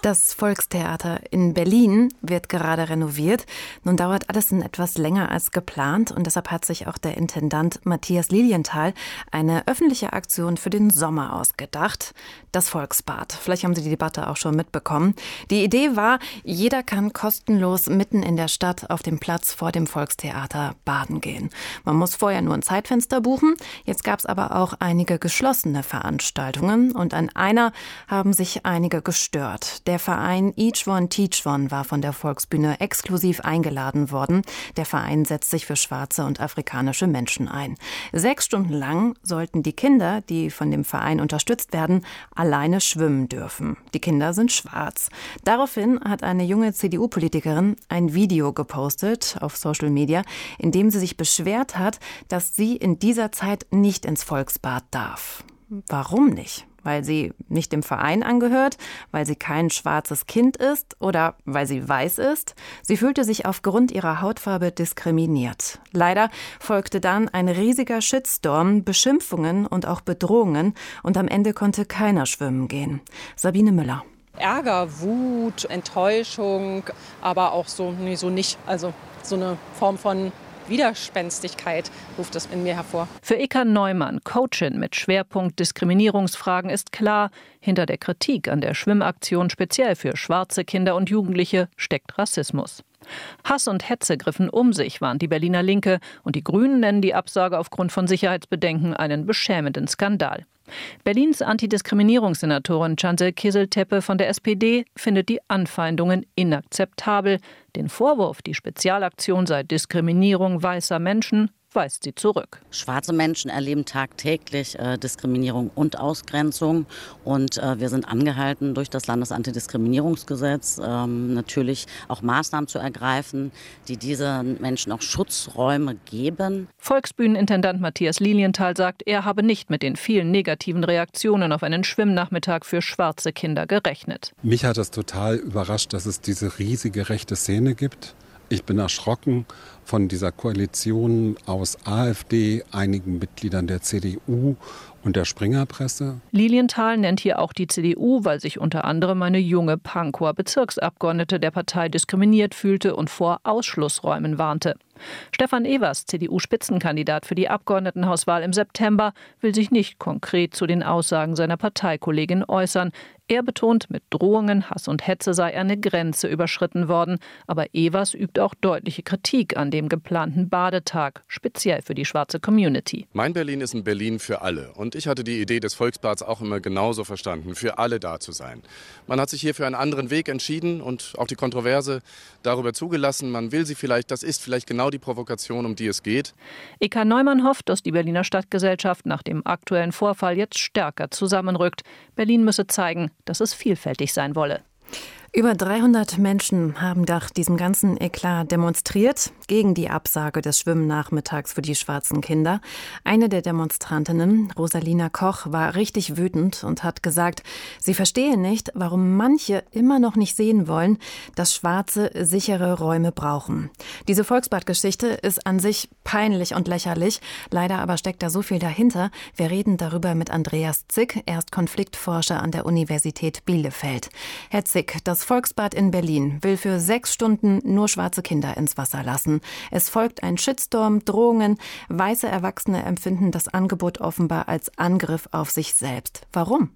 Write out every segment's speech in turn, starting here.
Das Volkstheater in Berlin wird gerade renoviert. Nun dauert alles etwas länger als geplant und deshalb hat sich auch der Intendant Matthias Lilienthal eine öffentliche Aktion für den Sommer ausgedacht. Das Volksbad. Vielleicht haben Sie die Debatte auch schon mitbekommen. Die Idee war, jeder kann kostenlos mitten in der Stadt auf dem Platz vor dem Volkstheater baden gehen. Man muss vorher nur ein Zeitfenster buchen. Jetzt gab es aber auch einige geschlossene Veranstaltungen und an einer haben sich einige gestört. Der Verein Each One Teach One war von der Volksbühne exklusiv eingeladen worden. Der Verein setzt sich für schwarze und afrikanische Menschen ein. 6 Stunden lang sollten die Kinder, die von dem Verein unterstützt werden, alleine schwimmen dürfen. Die Kinder sind schwarz. Daraufhin hat eine junge CDU-Politikerin ein Video gepostet auf Social Media, in dem sie sich beschwert hat, dass sie in dieser Zeit nicht ins Volksbad darf. Warum nicht? Weil sie nicht dem Verein angehört, weil sie kein schwarzes Kind ist oder weil sie weiß ist. Sie fühlte sich aufgrund ihrer Hautfarbe diskriminiert. Leider folgte dann ein riesiger Shitstorm, Beschimpfungen und auch Bedrohungen und am Ende konnte keiner schwimmen gehen. Sabine Müller. Ärger, Wut, Enttäuschung, aber auch so nicht. Also so eine Form von Widerspenstigkeit ruft das in mir hervor. Für Eka Neumann, Coachin mit Schwerpunkt Diskriminierungsfragen, ist klar, hinter der Kritik an der Schwimmaktion speziell für schwarze Kinder und Jugendliche steckt Rassismus. Hass und Hetze griffen um sich, warnt die Berliner Linke, und die Grünen nennen die Absage aufgrund von Sicherheitsbedenken einen beschämenden Skandal. Berlins Antidiskriminierungssenatorin Cansel Kizil-Tepe von der SPD findet die Anfeindungen inakzeptabel. Den Vorwurf, die Spezialaktion sei Diskriminierung weißer Menschen, weist sie zurück. Schwarze Menschen erleben tagtäglich Diskriminierung und Ausgrenzung. Und wir sind angehalten, durch das Landesantidiskriminierungsgesetz natürlich auch Maßnahmen zu ergreifen, die diesen Menschen auch Schutzräume geben. Volksbühnenintendant Matthias Lilienthal sagt, er habe nicht mit den vielen negativen Reaktionen auf einen Schwimmnachmittag für schwarze Kinder gerechnet. Mich hat es total überrascht, dass es diese riesige rechte Szene gibt. Ich bin erschrocken von dieser Koalition aus AfD, einigen Mitgliedern der CDU und der Springerpresse. Lilienthal nennt hier auch die CDU, weil sich unter anderem eine junge Pankower Bezirksabgeordnete der Partei diskriminiert fühlte und vor Ausschlussräumen warnte. Stefan Evers, CDU-Spitzenkandidat für die Abgeordnetenhauswahl im September, will sich nicht konkret zu den Aussagen seiner Parteikollegin äußern. Er betont, mit Drohungen, Hass und Hetze sei eine Grenze überschritten worden. Aber Evers übt auch deutliche Kritik an dem geplanten Badetag, speziell für die schwarze Community. Mein Berlin ist ein Berlin für alle. Und ich hatte die Idee des Volksbads auch immer genauso verstanden, für alle da zu sein. Man hat sich hier für einen anderen Weg entschieden und auch die Kontroverse darüber zugelassen. Man will sie vielleicht, das ist vielleicht genau die Provokation, um die es geht. Eka Neumann hofft, dass die Berliner Stadtgesellschaft nach dem aktuellen Vorfall jetzt stärker zusammenrückt. Berlin müsse zeigen, dass es vielfältig sein wolle. Über 300 Menschen haben nach diesem ganzen Eklat demonstriert gegen die Absage des Schwimmnachmittags für die schwarzen Kinder. Eine der Demonstrantinnen, Rosalina Koch, war richtig wütend und hat gesagt, sie verstehe nicht, warum manche immer noch nicht sehen wollen, dass Schwarze sichere Räume brauchen. Diese Volksbadgeschichte ist an sich peinlich und lächerlich. Leider aber steckt da so viel dahinter. Wir reden darüber mit Andreas Zick. Er ist Konfliktforscher an der Universität Bielefeld. Herr Zick, das Volksbad in Berlin will für 6 Stunden nur schwarze Kinder ins Wasser lassen. Es folgt ein Shitstorm, Drohungen. Weiße Erwachsene empfinden das Angebot offenbar als Angriff auf sich selbst. Warum?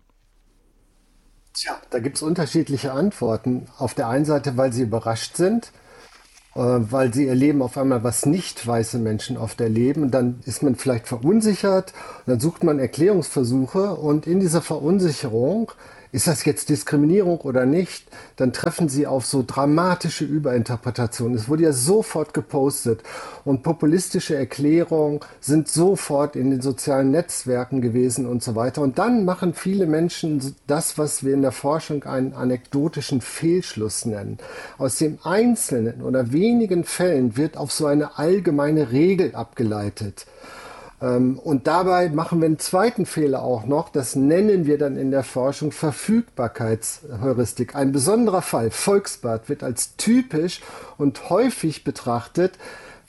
Tja, da gibt es unterschiedliche Antworten. Auf der einen Seite, weil sie überrascht sind, weil sie erleben auf einmal, was nicht weiße Menschen oft erleben. Und dann ist man vielleicht verunsichert, und dann sucht man Erklärungsversuche und in dieser Verunsicherung, ist das jetzt Diskriminierung oder nicht, dann treffen sie auf so dramatische Überinterpretationen. Es wurde ja sofort gepostet und populistische Erklärungen sind sofort in den sozialen Netzwerken gewesen und so weiter. Und dann machen viele Menschen das, was wir in der Forschung einen anekdotischen Fehlschluss nennen. Aus dem einzelnen oder wenigen Fällen wird auf so eine allgemeine Regel abgeleitet. Und dabei machen wir einen zweiten Fehler auch noch, das nennen wir dann in der Forschung Verfügbarkeitsheuristik. Ein besonderer Fall, Volksbad, wird als typisch und häufig betrachtet,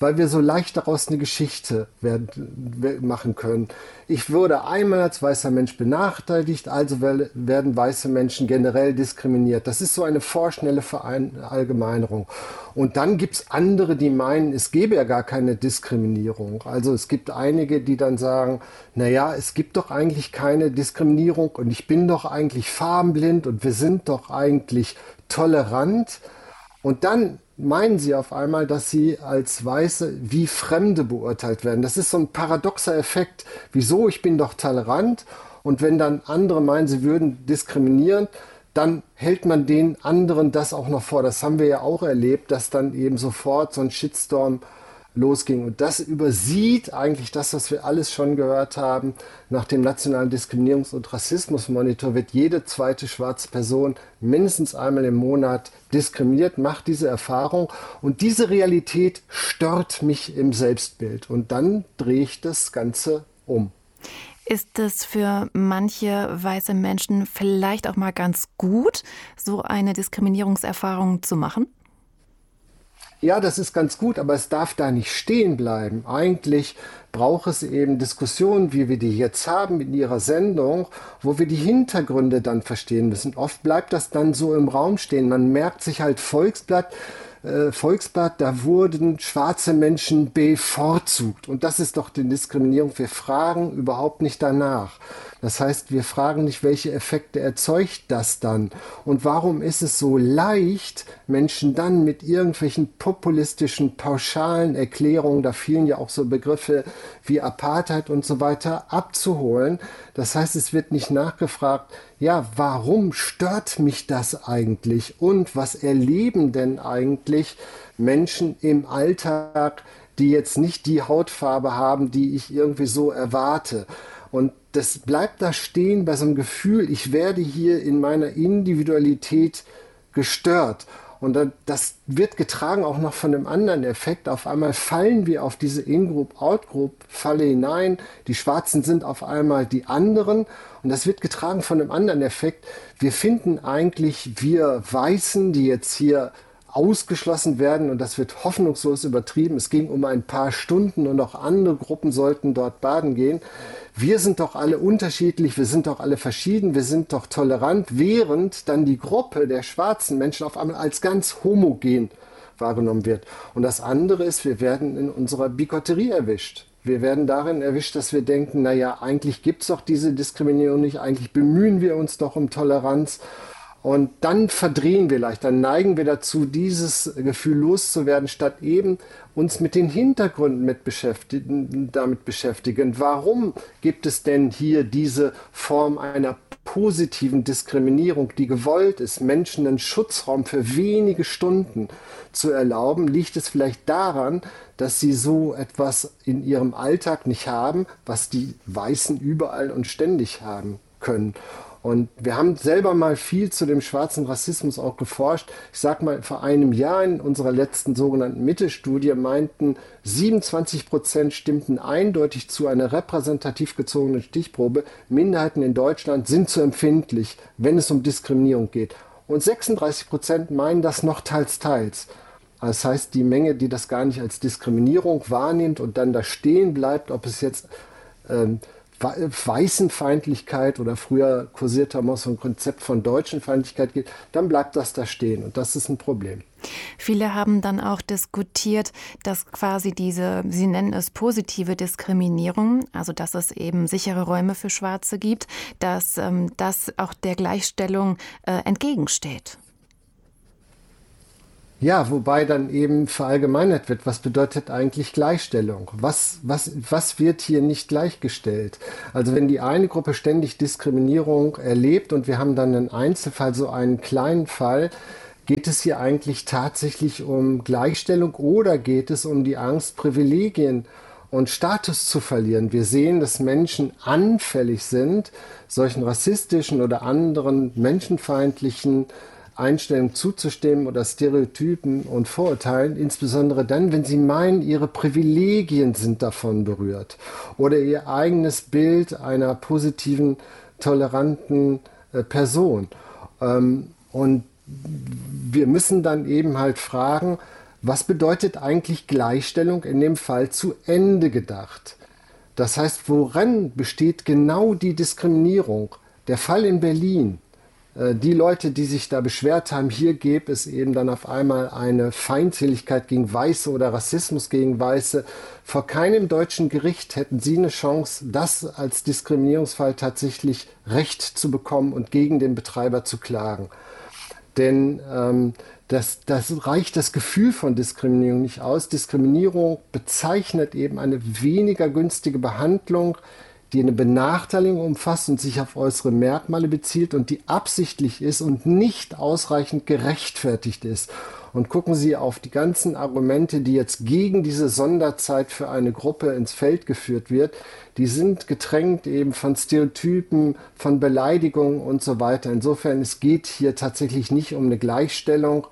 weil wir so leicht daraus eine Geschichte machen können. Ich wurde einmal als weißer Mensch benachteiligt, also werden weiße Menschen generell diskriminiert. Das ist so eine vorschnelle Verallgemeinerung. Und dann gibt es andere, die meinen, es gäbe ja gar keine Diskriminierung. Also es gibt einige, die dann sagen, naja, es gibt doch eigentlich keine Diskriminierung und ich bin doch eigentlich farbenblind und wir sind doch eigentlich tolerant. Und dann meinen sie auf einmal, dass sie als Weiße wie Fremde beurteilt werden. Das ist so ein paradoxer Effekt. Wieso? Ich bin doch tolerant. Und wenn dann andere meinen, sie würden diskriminieren, dann hält man den anderen das auch noch vor. Das haben wir ja auch erlebt, dass dann eben sofort so ein Shitstorm losging. Und das übersieht eigentlich das, was wir alles schon gehört haben. Nach dem Nationalen Diskriminierungs- und Rassismusmonitor wird jede zweite schwarze Person mindestens einmal im Monat diskriminiert, macht diese Erfahrung. Und diese Realität stört mich im Selbstbild. Und dann drehe ich das Ganze um. Ist es für manche weiße Menschen vielleicht auch mal ganz gut, so eine Diskriminierungserfahrung zu machen? Ja, das ist ganz gut, aber es darf da nicht stehen bleiben. Eigentlich braucht es eben Diskussionen, wie wir die jetzt haben in Ihrer Sendung, wo wir die Hintergründe dann verstehen müssen. Oft bleibt das dann so im Raum stehen. Man merkt sich halt Volksblatt, da wurden schwarze Menschen bevorzugt. Und das ist doch die Diskriminierung. Wir fragen überhaupt nicht danach. Das heißt, wir fragen nicht, welche Effekte erzeugt das dann? Und warum ist es so leicht, Menschen dann mit irgendwelchen populistischen, pauschalen Erklärungen, da fielen ja auch so Begriffe wie Apartheid und so weiter, abzuholen? Das heißt, es wird nicht nachgefragt, ja, warum stört mich das eigentlich? Und was erleben denn eigentlich Menschen im Alltag, die jetzt nicht die Hautfarbe haben, die ich irgendwie so erwarte? Und das bleibt da stehen bei so einem Gefühl, ich werde hier in meiner Individualität gestört. Und das wird getragen auch noch von einem anderen Effekt. Auf einmal fallen wir auf diese In-Group, Out-Group-Falle hinein. Die Schwarzen sind auf einmal die anderen. Und das wird getragen von einem anderen Effekt. Wir finden eigentlich, wir Weißen, die jetzt hier ausgeschlossen werden, und das wird hoffnungslos übertrieben. Es ging um ein paar Stunden und auch andere Gruppen sollten dort baden gehen. Wir sind doch alle unterschiedlich, wir sind doch alle verschieden, wir sind doch tolerant, während dann die Gruppe der schwarzen Menschen auf einmal als ganz homogen wahrgenommen wird. Und das andere ist, wir werden in unserer Bigotterie erwischt. Wir werden darin erwischt, dass wir denken, naja, eigentlich gibt es doch diese Diskriminierung nicht, eigentlich bemühen wir uns doch um Toleranz. Und dann verdrehen wir leicht, dann neigen wir dazu, dieses Gefühl loszuwerden, statt eben uns mit den Hintergründen damit beschäftigen. Warum gibt es denn hier diese Form einer positiven Diskriminierung, die gewollt ist, Menschen einen Schutzraum für wenige Stunden zu erlauben? Liegt es vielleicht daran, dass sie so etwas in ihrem Alltag nicht haben, was die Weißen überall und ständig haben können? Und wir haben selber mal viel zu dem schwarzen Rassismus auch geforscht. Ich sag mal, vor einem Jahr in unserer letzten sogenannten Mitte-Studie meinten 27% stimmten eindeutig zu einer repräsentativ gezogenen Stichprobe. Minderheiten in Deutschland sind zu empfindlich, wenn es um Diskriminierung geht. Und 36% meinen das noch teils. Das heißt, die Menge, die das gar nicht als Diskriminierung wahrnimmt und dann da stehen bleibt, ob es jetzt Weißenfeindlichkeit oder früher kursierte immer so ein Konzept von Deutschenfeindlichkeit geht, dann bleibt das da stehen und das ist ein Problem. Viele haben dann auch diskutiert, dass quasi diese, Sie nennen es positive Diskriminierung, also dass es eben sichere Räume für Schwarze gibt, dass das auch der Gleichstellung entgegensteht. Ja, wobei dann eben verallgemeinert wird, was bedeutet eigentlich Gleichstellung? Was wird hier nicht gleichgestellt? Also wenn die eine Gruppe ständig Diskriminierung erlebt und wir haben dann einen Einzelfall, so einen kleinen Fall, geht es hier eigentlich tatsächlich um Gleichstellung oder geht es um die Angst, Privilegien und Status zu verlieren? Wir sehen, dass Menschen anfällig sind, solchen rassistischen oder anderen menschenfeindlichen Einstellungen zuzustimmen oder Stereotypen und Vorurteilen, insbesondere dann, wenn sie meinen, ihre Privilegien sind davon berührt oder ihr eigenes Bild einer positiven, toleranten Person. Und wir müssen dann eben halt fragen, Was bedeutet eigentlich Gleichstellung in dem Fall zu Ende gedacht? Das heißt, woran besteht genau die Diskriminierung? Der Fall in Berlin. Die Leute, die sich da beschwert haben, hier gäbe es eben dann auf einmal eine Feindseligkeit gegen Weiße oder Rassismus gegen Weiße. Vor keinem deutschen Gericht hätten sie eine Chance, das als Diskriminierungsfall tatsächlich Recht zu bekommen und gegen den Betreiber zu klagen. Denn das reicht das Gefühl von Diskriminierung nicht aus. Diskriminierung bezeichnet eben eine weniger günstige Behandlung, die eine Benachteiligung umfasst und sich auf äußere Merkmale bezieht und die absichtlich ist und nicht ausreichend gerechtfertigt ist. Und gucken Sie auf die ganzen Argumente, die jetzt gegen diese Sonderzeit für eine Gruppe ins Feld geführt wird. Die sind getränkt eben von Stereotypen, von Beleidigungen und so weiter. Insofern, es geht hier tatsächlich nicht um eine Gleichstellung.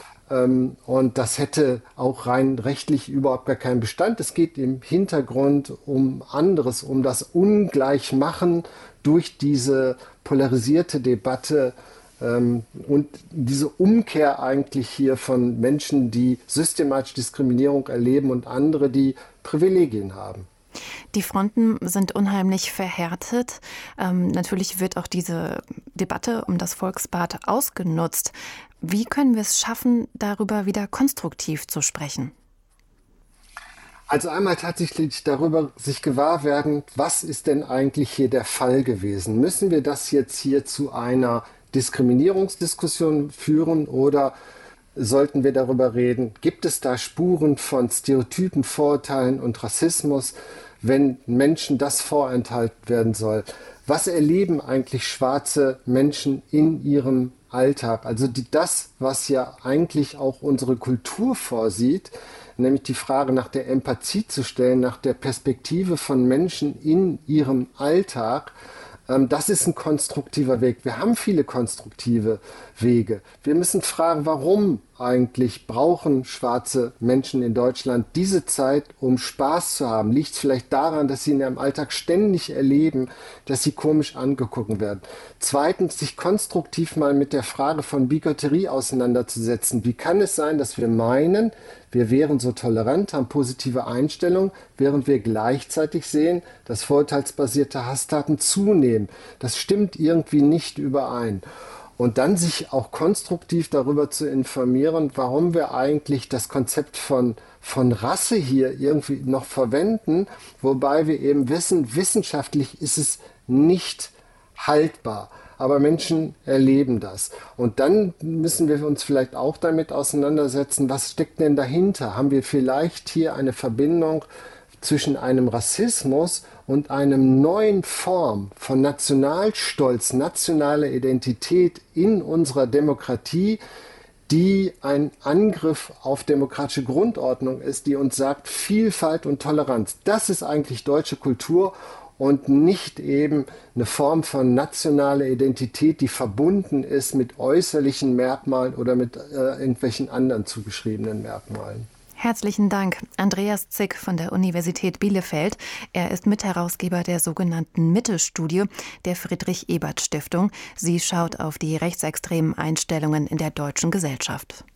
Und das hätte auch rein rechtlich überhaupt gar keinen Bestand. Es geht im Hintergrund um anderes, um das Ungleichmachen durch diese polarisierte Debatte und diese Umkehr eigentlich hier von Menschen, die systematisch Diskriminierung erleben und andere, die Privilegien haben. Die Fronten sind unheimlich verhärtet. Natürlich wird auch diese Debatte um das Volksbad ausgenutzt. Wie können wir es schaffen, darüber wieder konstruktiv zu sprechen? Also einmal tatsächlich darüber sich gewahr werden, was ist denn eigentlich hier der Fall gewesen? Müssen wir das jetzt hier zu einer Diskriminierungsdiskussion führen oder sollten wir darüber reden, gibt es da Spuren von Stereotypen, Vorurteilen und Rassismus, wenn Menschen das vorenthalten werden soll? Was erleben eigentlich schwarze Menschen in ihrem Alltag? Also das, was ja eigentlich auch unsere Kultur vorsieht, nämlich die Frage nach der Empathie zu stellen, nach der Perspektive von Menschen in ihrem Alltag. Das ist ein konstruktiver Weg. Wir haben viele konstruktive Wege. Wir müssen fragen, warum eigentlich brauchen schwarze Menschen in Deutschland diese Zeit, um Spaß zu haben? Liegt es vielleicht daran, dass sie in ihrem Alltag ständig erleben, dass sie komisch angeguckt werden? Zweitens, sich konstruktiv mal mit der Frage von Bigotterie auseinanderzusetzen. Wie kann es sein, dass wir meinen, wir wären so tolerant, haben positive Einstellungen, während wir gleichzeitig sehen, dass vorurteilsbasierte Hasstaten zunehmen? Das stimmt irgendwie nicht überein. Und dann sich auch konstruktiv darüber zu informieren, warum wir eigentlich das Konzept von Rasse hier irgendwie noch verwenden, wobei wir eben wissen, wissenschaftlich ist es nicht haltbar. Aber Menschen erleben das. Und dann müssen wir uns vielleicht auch damit auseinandersetzen, was steckt denn dahinter? Haben wir vielleicht hier eine Verbindung zwischen einem Rassismus und einem neuen Form von Nationalstolz, nationaler Identität in unserer Demokratie, die ein Angriff auf demokratische Grundordnung ist, die uns sagt, Vielfalt und Toleranz. Das ist eigentlich deutsche Kultur und nicht eben eine Form von nationaler Identität, die verbunden ist mit äußerlichen Merkmalen oder mit irgendwelchen anderen zugeschriebenen Merkmalen. Herzlichen Dank, Andreas Zick von der Universität Bielefeld. Er ist Mitherausgeber der sogenannten Mitte-Studie der Friedrich-Ebert-Stiftung. Sie schaut auf die rechtsextremen Einstellungen in der deutschen Gesellschaft.